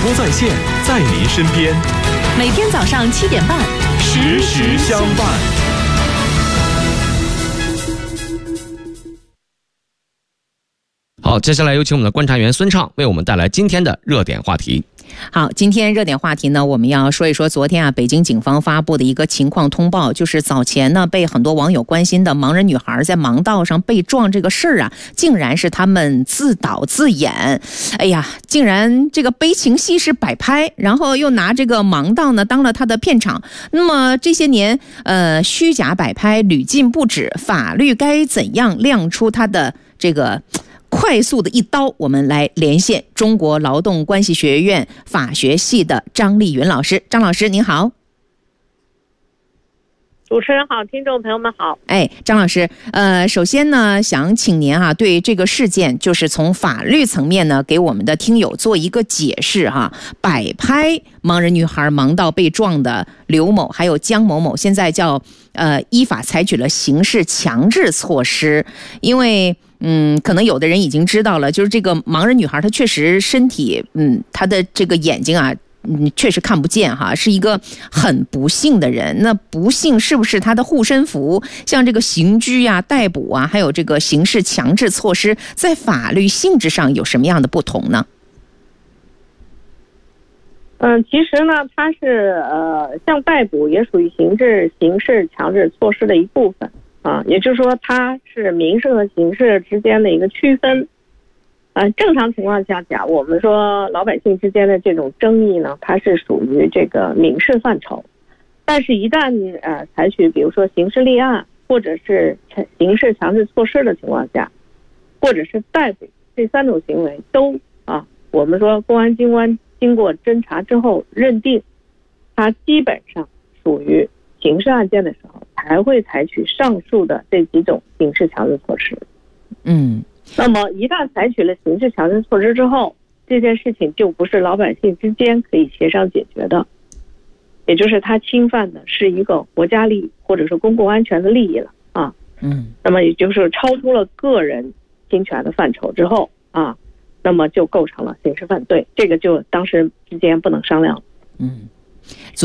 播在线，在您身边。 每天早上7点半， 时时相伴。 好，接下来有请我们的观察员孙畅为我们带来今天的热点话题。 好，今天热点话题呢，我们要说一说昨天北京警方发布的一个情况通报，就是早前呢被很多网友关心的盲人女孩在盲道上被撞这个事儿竟然是他们自导自演。哎呀，竟然这个悲情戏是摆拍，然后又拿这个盲道呢当了他的片场。那么这些年虚假摆拍屡禁不止，法律该怎样亮出他的这个快速的一刀？我们来连线中国劳动关系学院法学系的张丽云老师。张老师您好。 主持人好，听众朋友们好。 张老师，首先呢，想请您对这个事件，就是从法律层面呢，给我们的听友做一个解释摆拍盲人女孩盲道被撞的刘某还有江某某，现在叫依法采取了刑事强制措施，因为可能有的人已经知道了，就是这个盲人女孩她确实身体她的这个眼睛确实看不见是一个很不幸的人。那不幸是不是他的护身符？像这个刑拘逮捕还有这个刑事强制措施，在法律性质上有什么样的不同呢？ 其实呢，它是像逮捕也属于刑事强制措施的一部分也就是说它是民事和刑事之间的一个区分。正常情况下讲，我们说老百姓之间的这种争议呢，它是属于这个民事范畴。但是一旦采取比如说刑事立案或者是刑事强制措施的情况下，或者是逮捕，这3种行为都我们说公安机关经过侦查之后认定它基本上属于刑事案件的时候，才会采取上述的这几种刑事强制措施。那么一旦采取了刑事强制措施之后，这件事情就不是老百姓之间可以协商解决的，也就是它侵犯的是一个国家利益或者是公共安全的利益了那么也就是超出了个人侵权的范畴之后那么就构成了刑事犯罪，这个就当事人之间不能商量了。